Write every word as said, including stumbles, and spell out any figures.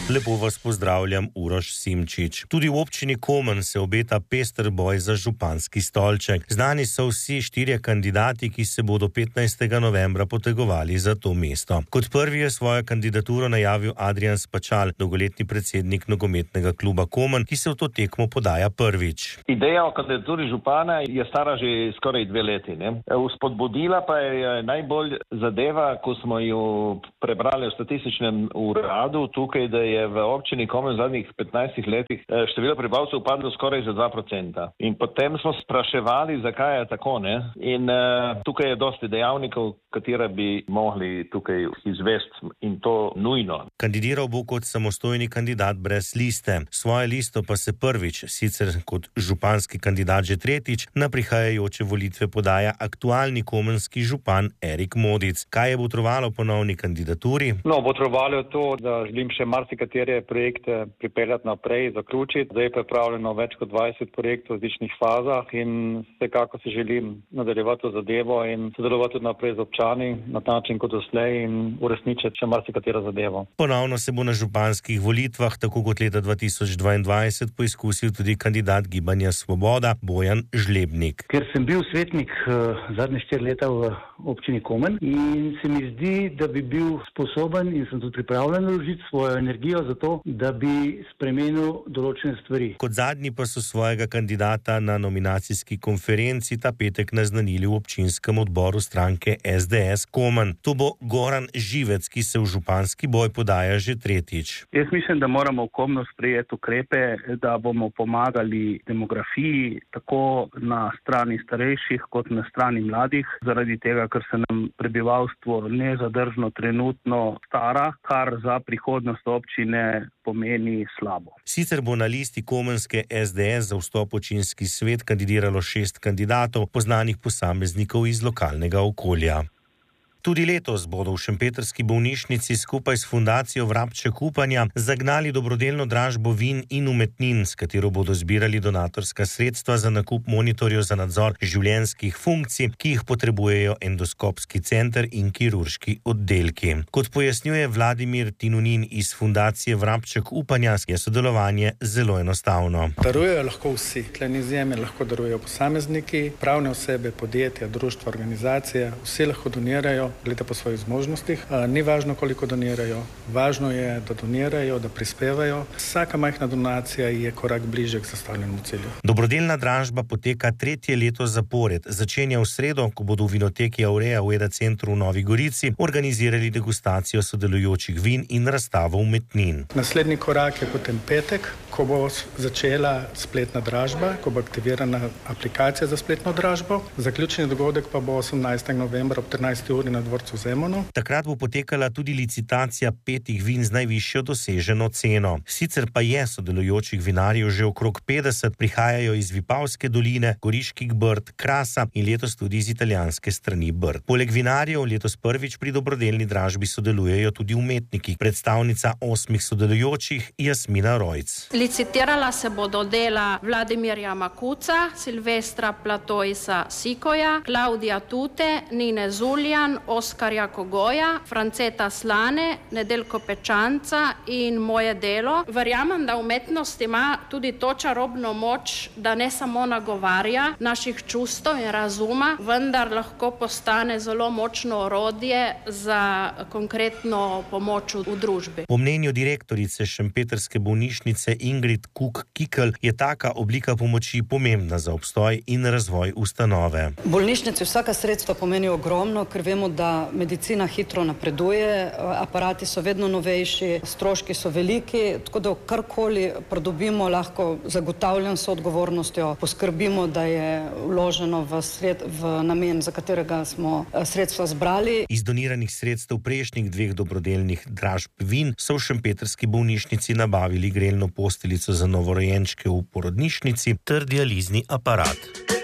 Lepo vas pozdravljam, Uroš Simčič. Tudi v občini Komen se obeta pester boj za županski stolček. Znani so vsi štirje kandidati, ki se bodo petnajstega novembra potegovali za to mesto. Kot prvi je svojo kandidaturo najavil Adrijan Spačal, dolgoletni predsednik nogometnega kluba Komen, ki se v to tekmo podaja prvič. Ideja o kandidaturi župana je stara že skoraj dve leti. Ne? Vzpodbudila pa je najbolj zadeva, ko smo jo prebrali v statističnem uradu tukaj, da je v občini Komen v zadnjih petnajstih letih število prebivalcev upadlo skoraj za dva procenta. In potem smo spraševali, zakaj je tako, ne? In uh, tukaj je dosti dejavnikov, katera bi mogli tukaj izvesti in to nujno. Kandidiral bo kot samostojni kandidat brez liste. Svojo listo pa se prvič, sicer kot županski kandidat že tretjič, na prihajajoče volitve podaja aktualni komenski župan Erik Modic. Kaj je botrovalo ponovni kandidaturi? No, botrovalo je to, da želim še marsikatere projekte pripeljati naprej, zaključiti. Zdaj je pripravljeno več kot dvajset projektov v različnih fazah in vsekako si želim nadaljevati to zadevo in sodelovati tudi naprej z občani na ta način kot doslej in uresničiti še marsikatero zadevo. Ponovno se bo na županskih volitvah, tako kot leta dva tisoč dvaindvajset, poizkusil tudi kandidat Gibanja Svoboda Bojan Žlebnik. Ker sem bil svetnik uh, zadnje štiri leta v občini Komen in se mi zdi, da bi bil sposoben in sem tudi pripravljen naložiti svojo energijo za to, da bi spremenil določene stvari. Kot zadnji pa so svojega kandidata na nominacijski konferenci ta petek naznanili v občinskem odboru stranke S D S Komen. To bo Goran Živec, ki se v županski boj podaja že tretjič. Jaz mislim, da moramo v Komnu sprejeti ukrepe, da bomo pomagali demografiji tako na strani starejših kot na strani mladih, zaradi tega, ker se nam prebivalstvo nezadržno trenutno stara, kar za prihodnost občine pomeni slabo. Sicer bo na listi komenske S D S za vstop v občinski svet kandidiralo šest kandidatov, poznanih posameznikov iz lokalnega okolja. Tudi letos bodo v šempetrski bolnišnici skupaj s fundacijo Vrabček upanja zagnali dobrodelno dražbo vin in umetnin, s katero bodo zbirali donatorska sredstva za nakup monitorjev za nadzor življenjskih funkcij, ki jih potrebujejo endoskopski center in kirurški oddelki. Kot pojasnjuje Vladimir Tinunin iz fundacije Vrabček upanja, je sodelovanje zelo enostavno. Darujejo lahko vsi, tleni izjeme lahko darujejo posamezniki, pravne osebe, podjetja, društva, organizacije, vsi lahko donirajo glede po svojih zmožnostih. Ni važno, koliko donirajo, važno je, da donirajo, da prispevajo. Vsaka majhna donacija je korak bliže k zastavljenemu cilju. Dobrodelna dražba poteka tretje leto zapored. Začenja v sredo, ko bodo v vinoteki Aurea v Eda centru v Novi Gorici organizirali degustacijo sodelujočih vin in razstavo umetnin. Naslednji korak je potem petek, ko bo začela spletna dražba, ko bo aktivirana aplikacija za spletno dražbo. Zaključni dogodek pa bo osemnajstega novembra ob trinajsti uri na dvorcu Zemonu. Takrat bo potekala tudi licitacija petih vin z najvišjo doseženo ceno. Sicer pa je sodelujočih vinarjev že okrog petdeset, prihajajo iz Vipavske doline, Goriških Brd, Krasa in letos tudi iz italijanske strani Brd. Poleg vinarjev letos prvič pri dobrodelni dražbi sodelujejo tudi umetniki. Predstavnica osmih sodelujočih Jasmina Rojc. Licitirala se bodo dela Vladimirja Makuca, Silvestra Platojsa Sikoja, Klaudija Tute, Nine Zuljan, Oskarja Kogoja, Franceta Slane, Nedeljko Pečanca in moje delo. Verjamem, da umetnost ima tudi to čarobno moč, da ne samo nagovarja naših čustev in razuma, vendar lahko postane zelo močno orodje za konkretno pomoč v družbi. Po mnenju direktorice šempetrske bolnišnice Ingrid Kuk-Kikl je taka oblika pomoči pomembna za obstoj in razvoj ustanove. Bolnišnici vsaka sredstva pomeni ogromno, ker vemo, da medicina hitro napreduje, aparati so vedno novejši, stroški so veliki, tako da karkoli pridobimo, lahko zagotavljam s odgovornostjo, poskrbimo, da je vloženo v, sred, v namen, za katerega smo sredstva zbrali. Iz doniranih sredstev prejšnjih dveh dobrodelnih dražb vin so v šempetrski bolnišnici nabavili grelno posteljico za novorojenčke v porodnišnici ter dializni aparat.